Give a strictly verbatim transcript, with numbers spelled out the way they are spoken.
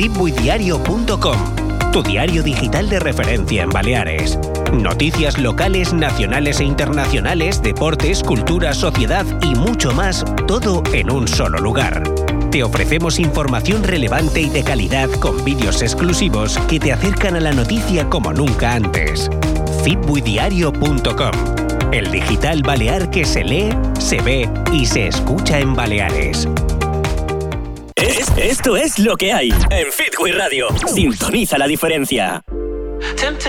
fitbuidiario punto com, tu diario digital de referencia en Baleares. Noticias locales, nacionales e internacionales, deportes, cultura, sociedad y mucho más, todo en un solo lugar. Te ofrecemos información relevante y de calidad con vídeos exclusivos que te acercan a la noticia como nunca antes. fitbuidiario punto com, el digital balear que se lee, se ve y se escucha en Baleares. Es, esto es lo que hay en Fitway Radio. Sintoniza la diferencia.